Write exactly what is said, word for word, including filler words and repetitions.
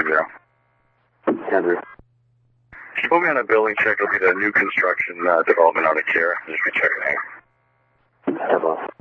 zero. Andrew. Can you put me on a building check? It'll be the new construction uh, development out of Kira. Just be checking out. Yeah, boss.